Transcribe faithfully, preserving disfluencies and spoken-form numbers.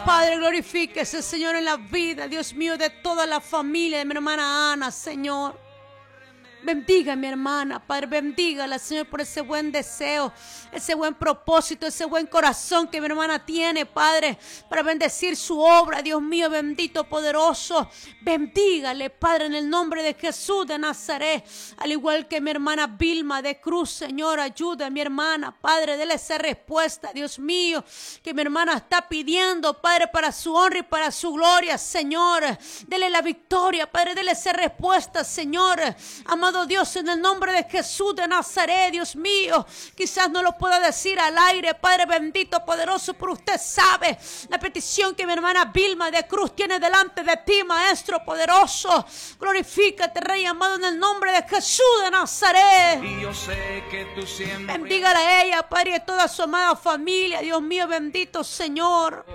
Padre, glorifíquese, Señor, en la vida, Dios mío, de toda la familia de mi hermana Ana, Señor. Bendiga a mi hermana, Padre, bendígala, Señor, por ese buen deseo, ese buen propósito, ese buen corazón que mi hermana tiene, Padre, para bendecir su obra, Dios mío, bendito, poderoso. Bendígale, Padre, en el nombre de Jesús de Nazaret, al igual que mi hermana Vilma de Cruz, Señor, ayuda a mi hermana, Padre, dele esa respuesta, Dios mío, que mi hermana está pidiendo, Padre, para su honra y para su gloria, Señor. Dele la victoria, Padre, dele esa respuesta, Señor, amado Dios, en el nombre de Jesús de Nazaret, Dios mío, quizás no lo pueda decir al aire, Padre bendito, poderoso, pero usted sabe la petición que mi hermana Vilma de Cruz tiene delante de ti, Maestro poderoso. Glorifícate, Rey amado, en el nombre de Jesús de Nazaret. Y yo sé que tú siempre Bendígala a ella, Padre, y a toda su amada familia, Dios mío, bendito Señor.